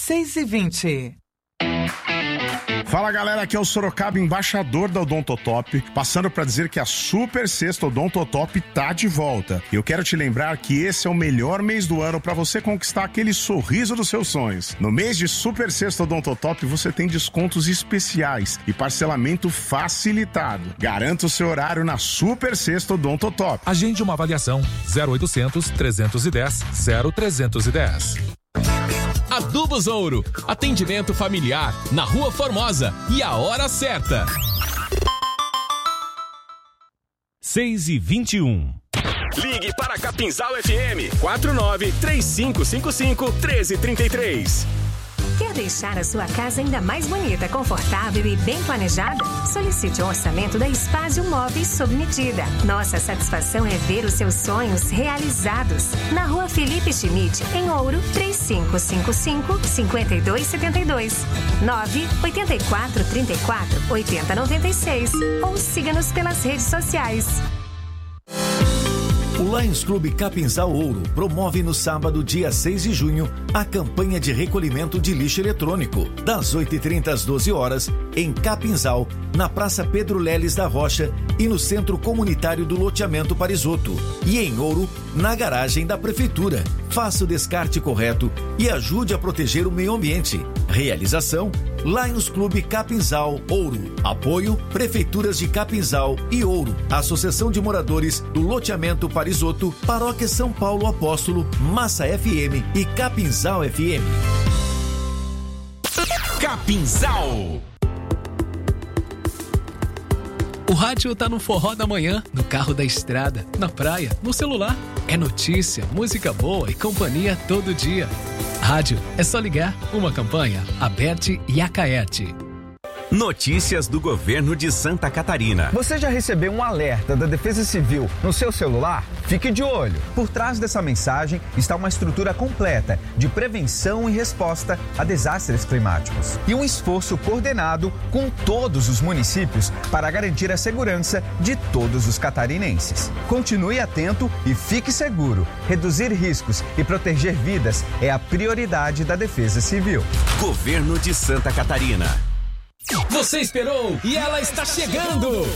6h20. Fala galera, aqui é o Sorocaba, embaixador da Odontotop, passando para dizer que a Super Sexta Odontotop tá de volta. Eu quero te lembrar que esse é o melhor mês do ano para você conquistar aquele sorriso dos seus sonhos. No mês de Super Sexta Odontotop você tem descontos especiais e parcelamento facilitado. Garanta o seu horário na Super Sexta Odontotop. Agende uma avaliação 0800 310 0310. Adubos Ouro, atendimento familiar, na Rua Formosa e a hora certa. 6h21. Ligue para Capinzal FM, 49-3555-1333. Quer deixar a sua casa ainda mais bonita, confortável e bem planejada? Solicite um orçamento da Espásio Móveis sob medida. Nossa satisfação é ver os seus sonhos realizados. Na Rua Felipe Schmidt, em Ouro, 3555-5272. 98434-8096. Ou siga-nos pelas redes sociais. O Lions Clube Capinzal Ouro promove no sábado, dia 6 de junho, a campanha de recolhimento de lixo eletrônico, das 8h30 às 12 horas, em Capinzal, na Praça Pedro Leles da Rocha e no Centro Comunitário do Loteamento Parisotto. E em Ouro, na garagem da Prefeitura. Faça o descarte correto e ajude a proteger o meio ambiente. Realização: Lions Clube Capinzal Ouro. Apoio: Prefeituras de Capinzal e Ouro. Associação de Moradores do Loteamento Parisotto, Paróquia São Paulo Apóstolo, Massa FM e Capinzal FM. Capinzal. O rádio tá no forró da manhã, no carro da estrada, na praia, no celular. É notícia, música boa e companhia todo dia. Rádio, é só ligar. Uma campanha, Aberte e Acaerte. Notícias do governo de Santa Catarina. Você já recebeu um alerta da Defesa Civil no seu celular? Fique de olho. Por trás dessa mensagem está uma estrutura completa de prevenção e resposta a desastres climáticos. E um esforço coordenado com todos os municípios para garantir a segurança de todos os catarinenses. Continue atento e fique seguro. Reduzir riscos e proteger vidas é a prioridade da Defesa Civil. Governo de Santa Catarina. Você esperou e ela está chegando!